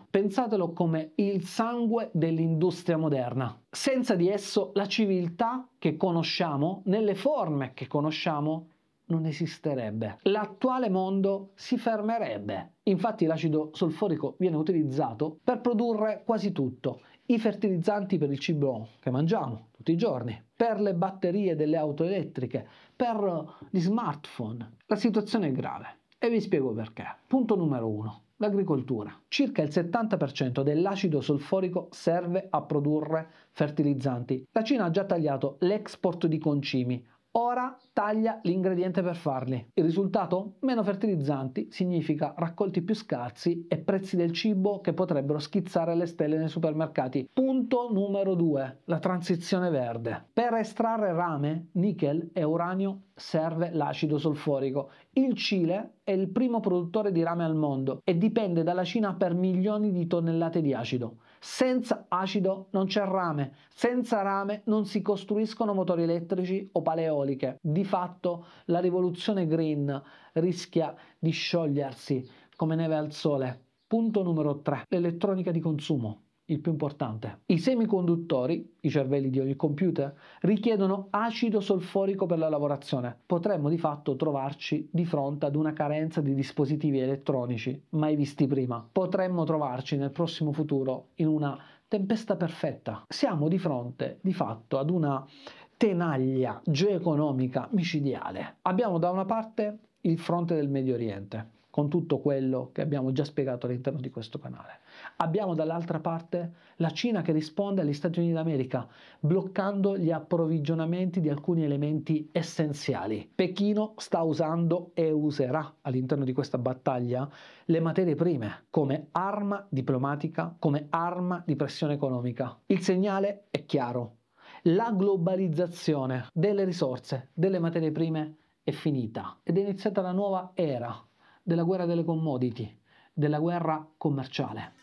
Pensatelo come il sangue dell'industria moderna. Senza di esso la civiltà che conosciamo, nelle forme che conosciamo, non esisterebbe. L'attuale mondo si fermerebbe. Infatti l'acido solforico viene utilizzato per produrre quasi tutto. I fertilizzanti per il cibo che mangiamo tutti i giorni, per le batterie delle auto elettriche, per gli smartphone. La situazione è grave e vi spiego perché. Punto numero 1. L'agricoltura. Circa il 70% dell'acido solforico serve a produrre fertilizzanti. La Cina ha già tagliato l'export di concimi. Ora taglia l'ingrediente per farli. Il risultato? Meno fertilizzanti significa raccolti più scarsi e prezzi del cibo che potrebbero schizzare alle stelle nei supermercati. Punto numero 2. La transizione verde. Per estrarre rame, nichel e uranio serve l'acido solforico. Il Cile è il primo produttore di rame al mondo e dipende dalla Cina per milioni di tonnellate di acido. Senza acido non c'è rame, senza rame non si costruiscono motori elettrici o pale eoliche. Di fatto la rivoluzione green rischia di sciogliersi come neve al sole. Punto numero 3. L'elettronica di consumo. Il più importante. I semiconduttori, i cervelli di ogni computer, richiedono acido solforico per la lavorazione. Potremmo di fatto trovarci di fronte ad una carenza di dispositivi elettronici mai visti prima. Potremmo trovarci nel prossimo futuro in una tempesta perfetta. Siamo di fronte di fatto ad una tenaglia geoeconomica micidiale. Abbiamo da una parte il fronte del Medio Oriente, con tutto quello che abbiamo già spiegato all'interno di questo canale. Abbiamo dall'altra parte la Cina che risponde agli Stati Uniti d'America, bloccando gli approvvigionamenti di alcuni elementi essenziali. Pechino sta usando e userà all'interno di questa battaglia le materie prime come arma diplomatica, come arma di pressione economica. Il segnale è chiaro. La globalizzazione delle risorse, delle materie prime è finita ed è iniziata la nuova era della guerra delle commodity, della guerra commerciale.